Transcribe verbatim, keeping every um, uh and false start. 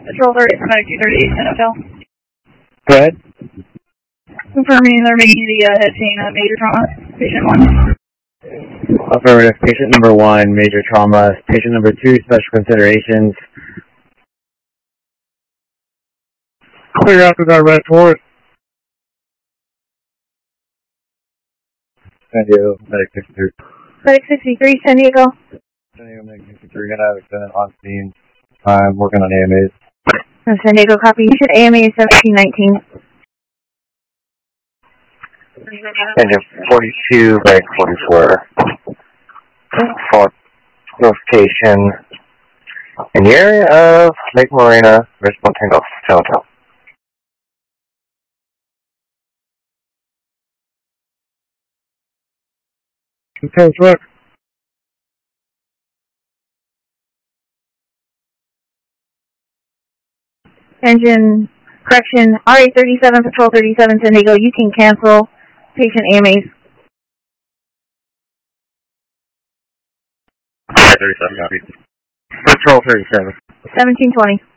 Patrol thirty, Medic two thirty-eight, San Hotel. Go ahead. Confirming they're making the uh, head pain uh, major trauma, patient one. Affirmative. Patient number one, major trauma. Patient number two, special considerations. Clear after that red forest. San Diego, Medic sixty-three. Medic sixty-three, San Diego. San Diego, Medic sixty-three. Gonna have extended on scene. I'm working on A M As. San Diego, copy. You should A M A seventeen nineteen. Engine forty-two, Medic forty-four. For notification in the area of Lake Morena, Richmond Tango, San Hotel. Okay, truck. Engine, correction, R A thirty-seven, Patrol thirty-seven, San Diego. You can cancel patient A M As. thirty-seven, copy. Patrol thirty-seven. seventeen twenty.